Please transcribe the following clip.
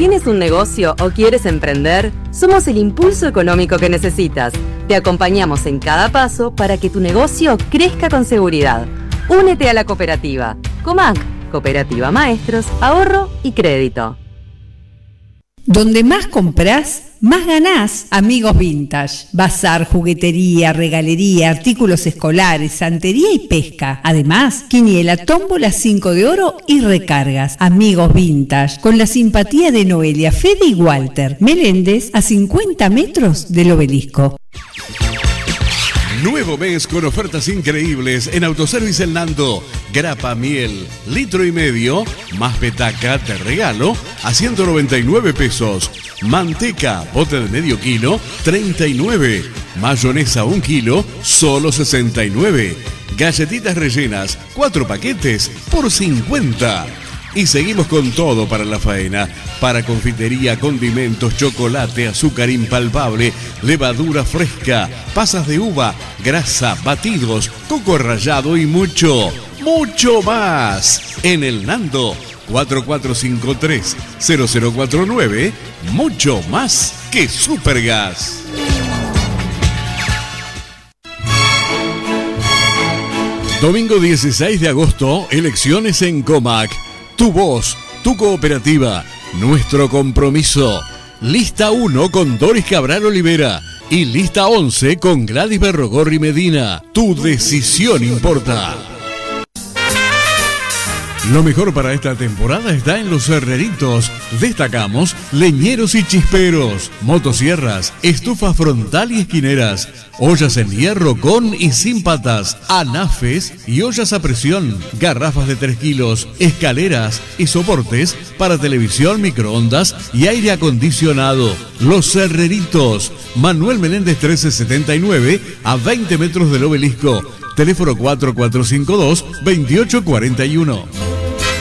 ¿Tienes un negocio o quieres emprender? Somos el impulso económico que necesitas. Te acompañamos en cada paso para que tu negocio crezca con seguridad. Únete a la cooperativa. Comac, Cooperativa Maestros, Ahorro y Crédito. Donde más comprás, más ganás. Amigos Vintage. Bazar, juguetería, regalería, artículos escolares, santería y pesca. Además, quiniela, tómbola, 5 de oro y recargas. Amigos Vintage. Con la simpatía de Noelia, Fede y Walter. Meléndez, a 50 metros del Obelisco. Nuevo mes con ofertas increíbles en Autoservice El Nando. Grapa miel, 1,5 litros, más petaca de regalo a 199 pesos. Manteca, bote de medio kilo, 39. Mayonesa 1 kilo, solo 69. Galletitas rellenas, 4 paquetes por 50. Y seguimos con todo para la faena. Para confitería, condimentos, chocolate, azúcar impalpable, levadura fresca, pasas de uva, grasa, batidos, coco rallado y mucho más. En El Nando, 4453-0049, mucho más que Supergas. Domingo 16 de agosto, elecciones en Comac. Tu voz, tu cooperativa, nuestro compromiso. Lista 1 con Doris Cabral Olivera y lista 11 con Gladys Berrogorri Medina. Tu decisión importa. Lo mejor para esta temporada está en Los Herreritos. Destacamos leñeros y chisperos, motosierras, estufa frontal y esquineras, ollas en hierro con y sin patas, anafes y ollas a presión, garrafas de 3 kilos, escaleras y soportes para televisión, microondas y aire acondicionado. Los Herreritos, Manuel Meléndez 1379, a 20 metros del Obelisco. Teléfono 4452-2841.